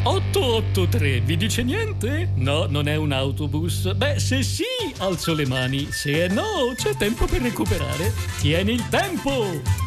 883, vi dice niente? No, non è un autobus. Beh, se sì, alzo le mani. Se no, c'è tempo per recuperare. Tieni il tempo!